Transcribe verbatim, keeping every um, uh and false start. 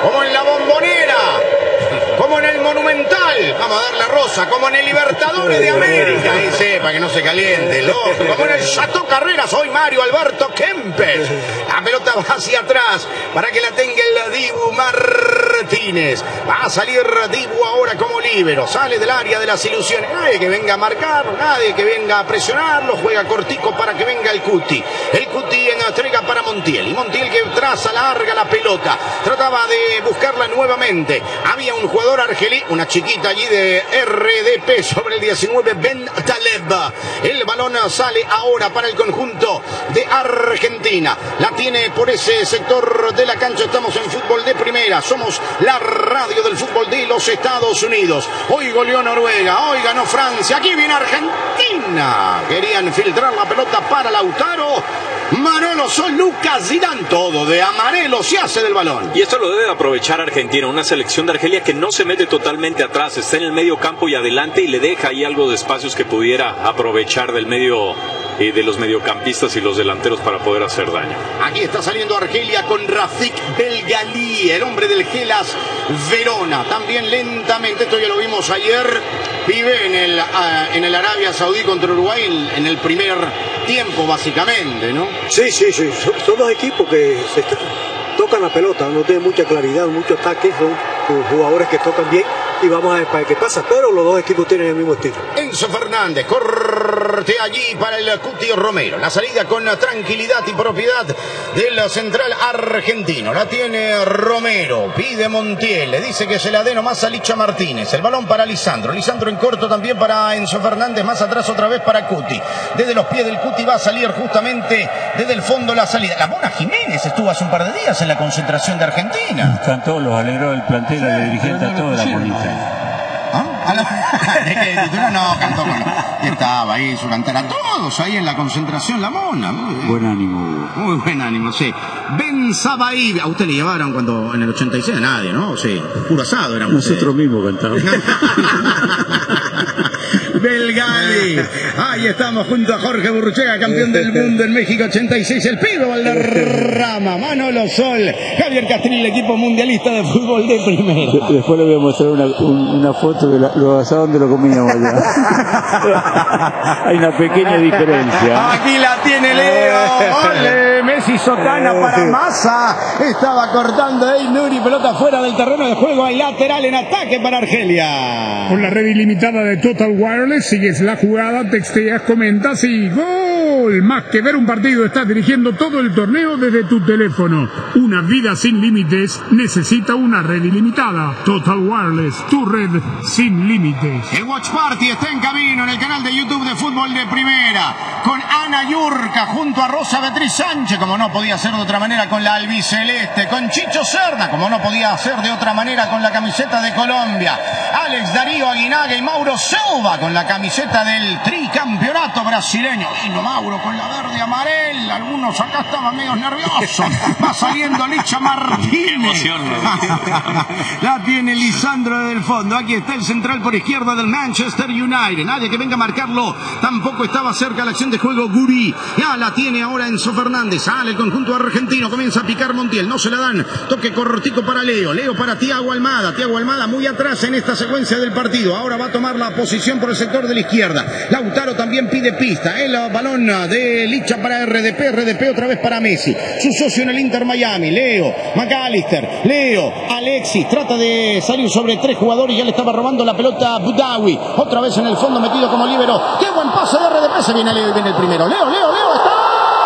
como en la Bombonera, como en el Monumental, vamos a darle rosa, como en el Libertadores de América, dice, para que no se caliente, loco, como en el Chateau Carreras, hoy Mario Alberto Kempes. La pelota va hacia atrás para que la tenga el Dibu Martínez. Va a salir Dibu ahora como líbero, sale del área de las ilusiones. Nadie que venga a marcar, nadie que venga a presionarlo, juega cortico para que venga el Cuti. El Cuti entrega para Montiel, y Montiel que traza larga la pelota, trataba de buscarla nuevamente. Había un jugador argelí, una chiquita allí de R D P sobre el diecinueve, Ben Taleb. El balón sale ahora para el conjunto de Argentina. La tiene por ese sector de la cancha. Estamos en fútbol de primera. Somos la radio del fútbol de los Estados Unidos. Hoy goleó Noruega, hoy ganó Francia. Aquí viene Argentina. Querían filtrar la pelota para Lautaro. Manolo Sol, Lucas Zidane, todo de amarelo se hace del balón. Y esto lo debe aprovechar Argentina, una selección de Argelia que no se mete totalmente atrás, está en el medio campo y adelante y le deja ahí algo de espacios que pudiera aprovechar del medio, eh, de los mediocampistas y los delanteros para poder hacer daño. Aquí está saliendo Argelia con Rafik Belgali, el hombre del Hellas Verona, también lentamente, esto ya lo vimos ayer, vive en el, uh, en el Arabia Saudí contra Uruguay en, en el primer tiempo básicamente, ¿no? Sí, sí, sí, son, son dos equipos que se está, tocan la pelota, no tienen mucha claridad, mucho ataque, son jugadores que tocan bien y vamos a ver para qué pasa, pero los dos equipos tienen el mismo estilo. Enzo Fernández, corte allí para el Cuti Romero, la salida con tranquilidad y propiedad del central argentino, la tiene Romero, pide Montiel, le dice que se la dé nomás a Licha Martínez, el balón para Lisandro, Lisandro en corto también para Enzo Fernández, más atrás otra vez para Cuti, desde los pies del Cuti va a salir justamente desde el fondo la salida. La Mona Jiménez estuvo hace un par de días en la concentración de Argentina. Cantó, los alegró del plantel, sí, el dirigente a toda la bonita. ¿Ah? ¿A la... no, cantó con no. Estaba ahí su cantera, todos ahí en la concentración, la Mona. Buen ánimo. Muy buen ánimo, sí. Ben Sabaí, a usted le llevaron cuando en el ochenta y seis a nadie, ¿no? Sí, puro asado era. Nosotros mismos cantamos. Belgali. Ahí estamos junto a Jorge Burruchaga, campeón del mundo en México ochenta y seis, el Pibe Valderrama, Manolo Sol, Javier Castrilli, el equipo mundialista de fútbol de primera. Después le voy a mostrar una, un, una foto de la, los asados donde lo comíamos allá. Hay una pequeña diferencia. Aquí la tiene Leo. Ole, Messi sotana para Massa. Estaba cortando ahí Nuri, pelota fuera del terreno de juego. Hay lateral en ataque para Argelia. Con la red ilimitada de Total Wireless, sigues la jugada, texteas, comentas y ¡gol! Más que ver un partido, estás dirigiendo todo el torneo desde tu teléfono. Una vida sin límites necesita una red ilimitada. Total Wireless, tu red sin límites. El Watch Party está en camino en el canal de YouTube de Fútbol de Primera, con Ana Yurka junto a Rosa Beatriz Sánchez, como no podía ser de otra manera con la albiceleste, con Chicho Serna, como no podía ser de otra manera con la camiseta de Colombia, Alex Darío Aguinaga y Mauro Silva con la camiseta del tricampeonato brasileño. Vino Mauro con la verde amarela, algunos acá estaban medio nerviosos. Va saliendo Licha Martínez. La tiene Lisandro desde el fondo. Aquí está el central por izquierda del Manchester United. Nadie que venga a marcarlo. Tampoco estaba cerca la acción de juego Guri. Ya la tiene ahora Enzo Fernández. Sale el conjunto argentino. Comienza a picar Montiel. No se la dan. Toque cortico para Leo. Leo para Thiago Almada. Thiago Almada muy atrás en esta secuencia del partido. Ahora va a tomar la posición por el sector de la izquierda. Lautaro también pide pista. El balón de Licha para R D P. R D P otra vez para Messi. Su socio en el Inter Miami. Leo. McAllister. Leo. Alexis. Trata de salir sobre tres jugadores. Ya le estaba robando la pelota a Boudaoui. Otra vez en el fondo metido como líbero. ¡Qué buen pase de R D P! Se viene Leo y viene el primero. Leo, Leo,